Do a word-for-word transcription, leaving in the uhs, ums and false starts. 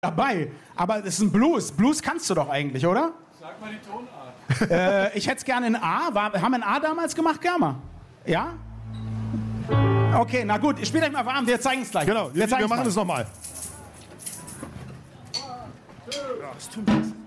dabei. Aber das ist ein Blues. Blues kannst du doch eigentlich, oder? Sag mal die Tonart. äh, ich hätte es gerne in A. War, haben wir ein A damals gemacht, Germa? Ja? Okay, na gut. Spielt euch mal warm. Wir zeigen es gleich. Genau, wir, wir machen es nochmal. Ja, es tut mir